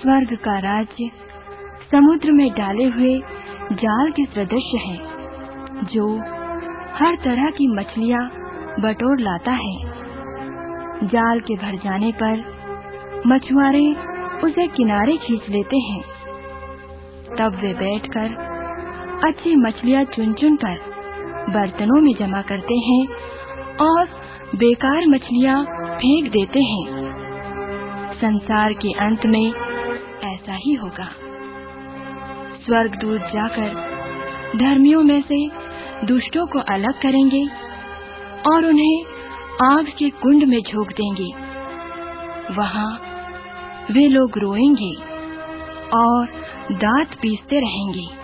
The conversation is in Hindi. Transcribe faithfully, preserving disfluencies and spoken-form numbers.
स्वर्ग का राज्य समुद्र में डाले हुए जाल के सदृश है, जो हर तरह की मछलियां बटोर लाता है। जाल के भर जाने पर मछुआरे उसे किनारे खींच लेते हैं। तब वे बैठकर अच्छी मछलियां चुन-चुन कर बर्तनों में जमा करते हैं और बेकार मछलियां फेंक देते हैं। संसार के अंत में ऐसा ही होगा। स्वर्गदूत जाकर धर्मियों में से दुष्टों को अलग करेंगे और उन्हें आग के कुंड में झोंक देंगे। वहां वे लोग रोएंगे और दांत पीसते रहेंगे।